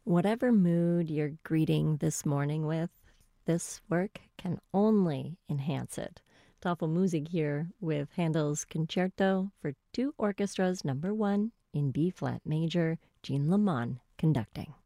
Whatever mood you're greeting this morning with, this work can only enhance it. Tafelmusik here with Handel's Concerto for Two Orchestras, number 1 in B-flat major, Jean Lamont conducting.